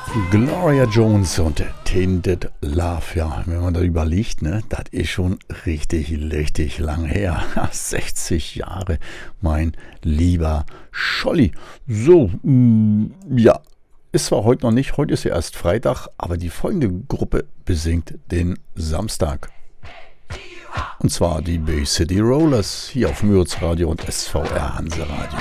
Gloria Jones und Tainted Love, ja, wenn man da überlegt, ne, das ist schon richtig lang her. 60 Jahre, mein lieber Scholli. So, ja, ist zwar heute noch nicht, heute ist ja erst Freitag, aber die folgende Gruppe besingt den Samstag. Und zwar die Bay City Rollers hier auf Müritz Radio und SVR Hanse Radio.